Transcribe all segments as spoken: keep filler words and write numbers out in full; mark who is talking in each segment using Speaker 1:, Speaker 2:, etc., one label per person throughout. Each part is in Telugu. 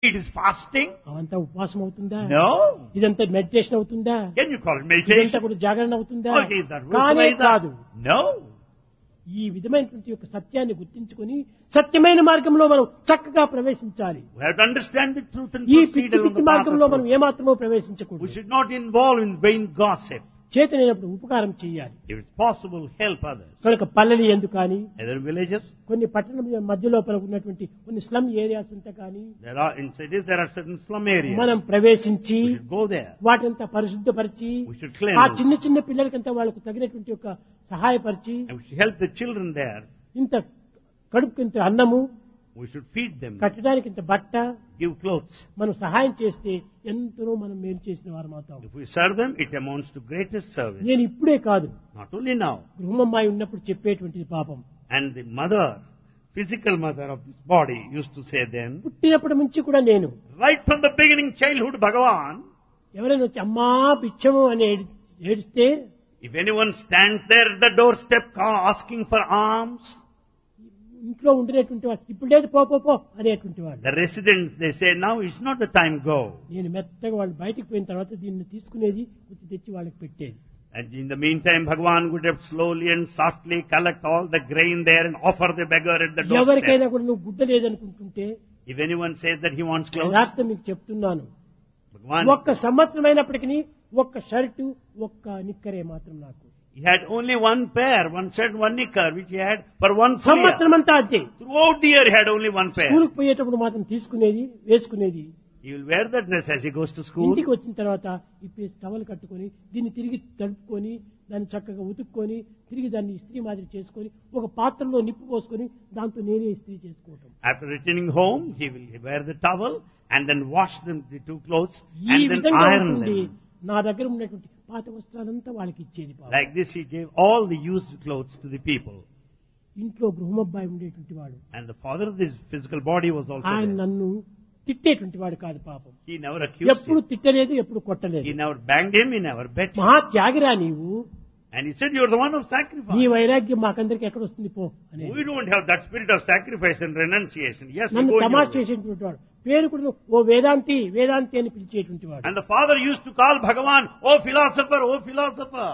Speaker 1: It is fasting?
Speaker 2: అవంతా ఉపవాసం అవుతుందా?
Speaker 1: No.
Speaker 2: ఇదంతా మెడిటేషన్ అవుతుందా?
Speaker 1: Can you call it
Speaker 2: ఇదంతా
Speaker 1: meditation?
Speaker 2: కూడా జాగరణ అవుతుందా?
Speaker 1: Or is that
Speaker 2: కానే
Speaker 1: Rusamaida?
Speaker 2: కాదు.
Speaker 1: No.
Speaker 2: ఈ విధమైనటువంటి యొక్క సత్యాన్ని గుర్తించుకొని సత్యమైన మార్గంలో మనం చక్కగా ప్రవేశించాలి.
Speaker 1: We have to understand the truth and
Speaker 2: ఈ
Speaker 1: proceed
Speaker 2: పిచ్చి
Speaker 1: along
Speaker 2: పిచ్చి
Speaker 1: the path
Speaker 2: మార్గంలో
Speaker 1: of
Speaker 2: మనం
Speaker 1: truth.
Speaker 2: ఏమాత్రమో
Speaker 1: We
Speaker 2: ప్రవేశించకూడదు.
Speaker 1: should not involve in vain gossip.
Speaker 2: చేతనైనప్పుడు ఉపకారం చేయాలి.
Speaker 1: If it's possible, help others.
Speaker 2: కనుక పల్లెలు ఎందుకు కానీ
Speaker 1: Other villages,
Speaker 2: కొన్ని పట్టణం మధ్యలో ఉన్నటువంటి కొన్ని స్లమ్ ఏరియాస్ అంతా కానీ
Speaker 1: there are, in cities there are certain slum areas.
Speaker 2: మనం ప్రవేశించి
Speaker 1: We should go there.
Speaker 2: వాటింతా పరిశుద్ధపరిచి
Speaker 1: We should cleanse.
Speaker 2: ఆ చిన్న చిన్న పిల్లలకంతా వాళ్ళకు తగినటువంటి యొక్క సహాయపరిచి
Speaker 1: And we should help the children there.
Speaker 2: ఇంత కడుపుకి ఇంత అన్నము,
Speaker 1: We should feed them,
Speaker 2: కట్టడానికి ఇంత బట్ట
Speaker 1: give clothes.
Speaker 2: మనం సహాయం చేస్తే ఎంతో మనం మేలు చేసిన వారం అవుతాం.
Speaker 1: If we serve them, it amounts to greatest service.
Speaker 2: నేను ఇప్పుడే కాదు,
Speaker 1: Not only now.
Speaker 2: గృహమమ్మాయి ఉన్నప్పుడు చెప్పేటువంటిది పాపం.
Speaker 1: And the mother, physical mother of this body, used to say then,
Speaker 2: పుట్టినప్పటి నుంచి కూడా నేను
Speaker 1: right from the beginning, childhood, Bhagavan,
Speaker 2: ఎవరైనా వచ్చి అమ్మా భిక్షము అని ఏడి- ఏడిస్తే
Speaker 1: if anyone stands there at the doorstep ca- asking for alms,
Speaker 2: ఇంట్లో ఉండినటువంటి వాడు ఇప్పుడు లేదు పో పో పో అనేటువంటి వాడు.
Speaker 1: the residents, they say, now is not the time, go.
Speaker 2: నేను మెత్తగా వాళ్ళు బయటికి పోయిన తర్వాత దీన్ని తీసుకునేది వచ్చి తెచ్చి వాళ్ళకి పెట్టేది.
Speaker 1: And in the meantime, Bhagavan would have slowly and softly collect all the grain there and offer the beggar at the doorstep.
Speaker 2: ఎవరికైనా కూడా నువ్వు గుడ్డ లేదనుకుంటుంటే
Speaker 1: If anyone says that he wants clothes,
Speaker 2: యథార్థం మీకు చెప్తున్నాను,
Speaker 1: Bhagavan,
Speaker 2: ఒక్క సంవత్సరం అయినప్పటికీ ఒక్క షర్టు ఒక్క నిక్కరే మాత్రం నాకు.
Speaker 1: he had only one pair, one shirt, one knicker, which he had for one full year.
Speaker 2: సంవత్సరం అంతా అంతే.
Speaker 1: Throughout the year, he had only one pair.
Speaker 2: స్కూల్కి పోయేటప్పుడు మాత్రం తీసుకునేది వేసుకునేది.
Speaker 1: He will wear the dress as he goes to school.
Speaker 2: ఇంటికి వచ్చిన తర్వాత ఇప్పుడు టవల్ కట్టుకొని దీన్ని తిరిగి తడుపుకొని దాన్ని చక్కగా ఉతుక్కొని తిరిగి దాన్ని ఇస్త్రీ మాదిరి చేసుకొని ఒక పాత్రలో నిప్పు పోసుకొని దాంతో నేనే ఇస్త్రీ చేసుకోవటం.
Speaker 1: After returning home, he will wear the towel and then wash them, the two clothes,
Speaker 2: ఈ
Speaker 1: and then
Speaker 2: విధంగా
Speaker 1: iron
Speaker 2: ఉంటుంది.
Speaker 1: them.
Speaker 2: నా దగ్గర ఉన్నటువంటి పాత వస్త్రాలంతా వాళ్ళకి ఇచ్చేది పాపం.
Speaker 1: Like this, he gave all the used clothes to the people.
Speaker 2: ఇంట్లో గృహమబ్బాయి ఉండేటువంటి వాడు
Speaker 1: And the father of this physical body was also
Speaker 2: ఆయన
Speaker 1: there.
Speaker 2: నన్ను తిట్టేటువంటి వాడు కాదు పాపం.
Speaker 1: He never accused
Speaker 2: ఎప్పుడు
Speaker 1: him.
Speaker 2: తిట్టలేదు, ఎప్పుడు కొట్టలేదు.
Speaker 1: He never banged him, he never bet him.
Speaker 2: మహా త్యాగిరా నీవు,
Speaker 1: And he said, you're the one of
Speaker 2: నీ
Speaker 1: sacrifice.
Speaker 2: వైరాగ్యం మాకందరికి ఎక్కడ వస్తుంది పో అని.
Speaker 1: We don't have that spirit of sacrifice and renunciation. Yes, we
Speaker 2: నన్ను
Speaker 1: go in your
Speaker 2: తమాష
Speaker 1: way.
Speaker 2: చేసేటువంటి వాడు పేరు కూడా ఓ వేదాంతి వేదాంతి అని పిలిచేటువంటి వాడు.
Speaker 1: And the father used to call Bhagavan, oh philosopher, oh philosopher.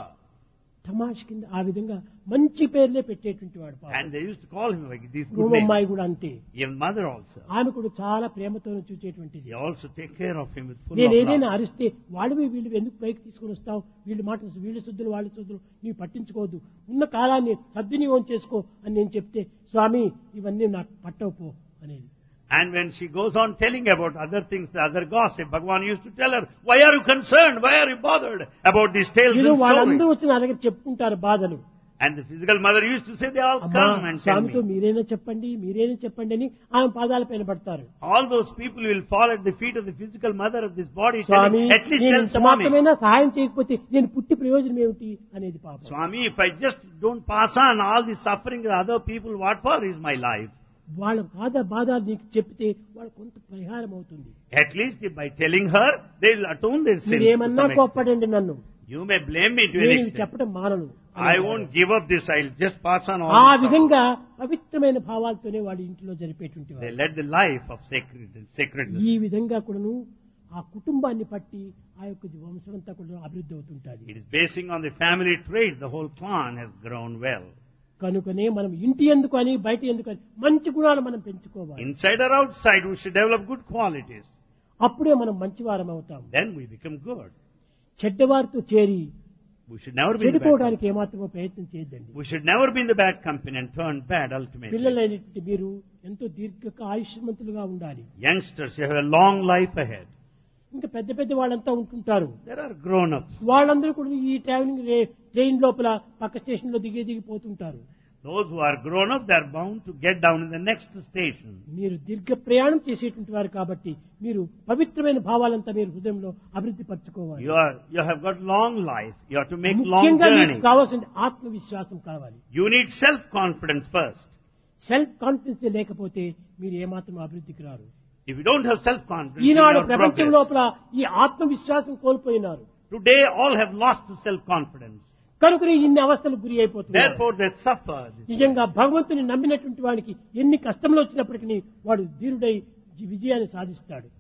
Speaker 2: తమాష కింద ఆ విధంగా మంచి పేర్లే పెట్టేటువంటి వాడు పాపం.
Speaker 1: And they used to call him like these good
Speaker 2: గృహమమ్మాయి
Speaker 1: names.
Speaker 2: కూడా అంతే.
Speaker 1: Even mother also.
Speaker 2: ఆమె కూడా చాలా ప్రేమతో చూచేటువంటిది.
Speaker 1: They also take care of him with full
Speaker 2: నేను
Speaker 1: of
Speaker 2: ఏదైనా
Speaker 1: love.
Speaker 2: అరిస్తే వాళ్ళవి వీళ్ళు ఎందుకు పైకి తీసుకుని వస్తావు, వీళ్ళు మాట వీళ్ళ శుద్ధులు వాళ్ళ శుద్ధులు నీవు పట్టించుకోవద్దు, ఉన్న కాలాన్ని సద్వినియోగం చేసుకో అని నేను చెప్తే స్వామి ఇవన్నీ నాకు పట్టవు పో అనేది.
Speaker 1: And when she goes on telling about other things, the other gossip, Bhagavan used to tell her, why are you concerned? Why are you bothered about these tales
Speaker 2: ఏదో
Speaker 1: and
Speaker 2: వాళ్ళందరూ
Speaker 1: stories?
Speaker 2: వచ్చి నా దగ్గర చెప్పుకుంటారు బాధలు.
Speaker 1: And the physical mother used to say, they all
Speaker 2: అమ్మా
Speaker 1: come and tell
Speaker 2: స్వామితో
Speaker 1: me.
Speaker 2: మీరైనా చెప్పండి మీరైనా చెప్పండి అని ఆమె పాదాల పైన పడతారు.
Speaker 1: All those people will fall at the feet of the physical mother of this body,
Speaker 2: Swamy
Speaker 1: telling, at least
Speaker 2: నేను
Speaker 1: tell
Speaker 2: ఇంత
Speaker 1: Swami.
Speaker 2: మాత్రమైనా సహాయం చేయకపోతే నేను పుట్టి ప్రయోజనం ఏమిటి అనేది పాపం.
Speaker 1: Swami, if I just don't pass on all the suffering of other people, what for is my life?
Speaker 2: వాళ్ళ బాధ బాధ నీకు చెప్తే వాళ్ళ కొంత పరిహారం అవుతుంది.
Speaker 1: At least if by telling her, they will atone their sins to
Speaker 2: మీరేమన్నా
Speaker 1: some extent.
Speaker 2: కోప్పడండి నన్ను,
Speaker 1: You may blame me to an
Speaker 2: నేను ఇవి
Speaker 1: extent.
Speaker 2: చెప్పడం మానను.
Speaker 1: I won't give up this, I'll just pass on all
Speaker 2: ఆ
Speaker 1: this suffering.
Speaker 2: విధంగా పవిత్రమైన భావాలతోనే వాడి ఇంట్లో జరిపేటువంటి
Speaker 1: They
Speaker 2: వాడు.
Speaker 1: led the life of sacred, sacredness.
Speaker 2: ఈ విధంగా కూడాను ఆ కుటుంబాన్ని పట్టి ఆ యొక్క వంశం అంతా కూడా అభివృద్ధి అవుతుంటాది.
Speaker 1: It is basing on the family traits, the whole clan has grown well.
Speaker 2: కనుకనే మనం ఇంటి ఎందుకు అని బయట ఎందుకు అని మంచి గుణాలు మనం పెంచుకోవాలి.
Speaker 1: Inside or outside, we should develop good qualities.
Speaker 2: అప్పుడే మనం మంచివారం అవుతాం.
Speaker 1: Then we become good.
Speaker 2: చెడ్డవారితో చేరి
Speaker 1: We should never be in the bad
Speaker 2: చెడిపోవడానికి ఏమాత్రమో ప్రయత్నం చేయొద్దండి.
Speaker 1: We should never be in the bad company and turn bad ultimately.
Speaker 2: పిల్లలైనటువంటి మీరు ఎంతో దీర్ఘ ఆయుష్మంతులుగా ఉండాలి.
Speaker 1: Youngsters, you have a long life ahead.
Speaker 2: ఇంకా పెద్ద పెద్ద వాళ్ళంతా ఉంటుంటారు.
Speaker 1: There are grown-ups.
Speaker 2: వాళ్ళందరూ కూడా ఈ ట్రావెలింగ్ ట్రైన్ లోపల పక్క స్టేషన్ లో దిగి దిగిపోతుంటారు.
Speaker 1: Those who are grown-up, they are bound to get down in the next station.
Speaker 2: మీరు దీర్ఘ ప్రయాణం చేసేటువంటి వారు కాబట్టి మీరు పవిత్రమైన భావాలంతా మీరు హృదయంలో అభివృద్ధి పరచుకోవాలి.
Speaker 1: You are, you have got long life. You have to make long
Speaker 2: ముఖ్యంగా మీకు
Speaker 1: journey.
Speaker 2: కావాల్సిన ఆత్మవిశ్వాసం కావాలి.
Speaker 1: You need self-confidence first.
Speaker 2: Self confidence లేకపోతే మీరు ఏమాత్రం అభివృద్ధికి రారు.
Speaker 1: If you don't have self-confidence, you
Speaker 2: Eenadu
Speaker 1: will not
Speaker 2: ప్రపంచం
Speaker 1: progress.
Speaker 2: లోపల ఈ ఆత్మవిశ్వాసం కోల్పోయినారు.
Speaker 1: Today, all have lost the self-confidence.
Speaker 2: కనుకనే ఇన్ని అవస్థలకు గురి అయిపోతున్నారు.
Speaker 1: Therefore, they suffer. this way.
Speaker 2: నిజంగా భగవంతుని నమ్మినటువంటి వాడికి ఎన్ని కష్టములు వచ్చినప్పటికీ వాడు ధీరుడై విజయాన్ని సాధిస్తాడు.